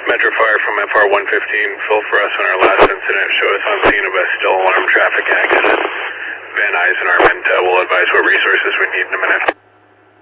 Metro Fire from FR 115, fill for us on our last incident. Show us on scene of a still alarmed traffic accident. Van Nuys and Armand will advise what resources we need in a minute.